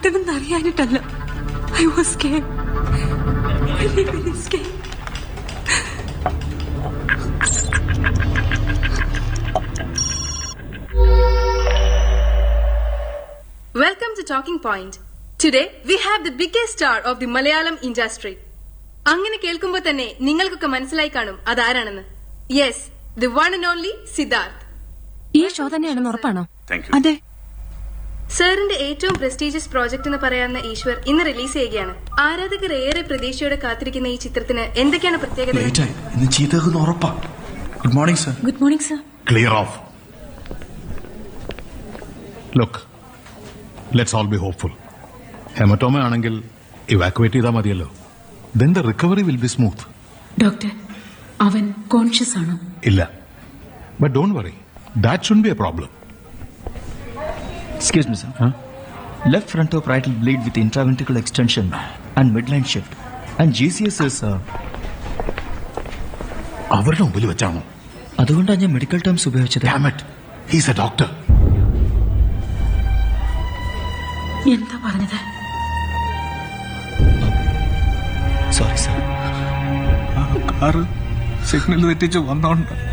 പെട്ടെന്ന് അറിയാനിട്ടല്ല. I was scared. Very, very scared. Welcome to Talking Point. Today we have the biggest star of the Malayalam industry. അങ്ങനെ കേൾക്കുമ്പോൾ തന്നെ നിങ്ങൾക്കൊക്കെ മനസ്സിലായി കാണും അതാരാണെന്ന്. Yes, the one and only Siddharth. ഈ ഷോ തന്നെയാണെന്ന് ഉറപ്പാണോ? അതെ. സാറിന്റെ ഏറ്റവും പ്രസ്റ്റീജിയസ് പ്രോജക്ട് എന്ന് പറയാവുന്ന ഈശ്വർ ഇന്ന് റിലീസ് ചെയ്യുകയാണ്. ആരാധകർ ഏറെ പ്രതീക്ഷയോടെ കാത്തിരിക്കുന്ന ഈ ചിത്രത്തിന് എന്തൊക്കെയാണ് പ്രത്യേകത? Good morning sir. Good morning sir. Clear off. Look, let's all be hopeful. Hematoma ആണെങ്കിൽ evacuate ചെയ്താൽ മതിയല്ലോ. Then the recovery will be smooth. Doctor, അവൻ കോൺഷ്യസ് ആണോ? ഇല്ല. But don't worry. That shouldn't be a problem. Excuse me, sir. Left frontoparietal bleed with intraventricular extension and midline shift. And GCS is... അവരുടെ മുമ്പിൽ വെച്ചാണോ? അതുകൊണ്ടാണ് ഞാൻ medical terms ഉപയോഗിച്ചത്. Damn it. He's a doctor. എന്താ പറഞ്ഞത്? Sorry sir. Car signal തെറ്റിച്ച് വന്നോണ്ട്